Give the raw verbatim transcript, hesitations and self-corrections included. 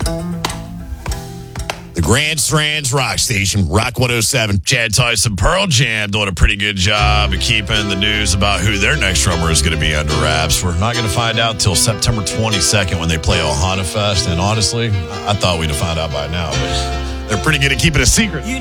The Grand Strands Rock Station, Rock one oh seven. Chad Tyson, Pearl Jam doing a pretty good job of keeping the news about who their next drummer is going to be under wraps. We're not going to find out until September twenty-second when they play Ohana Fest. And honestly, I thought we'd have found out by now, but they're pretty good at keeping a secret.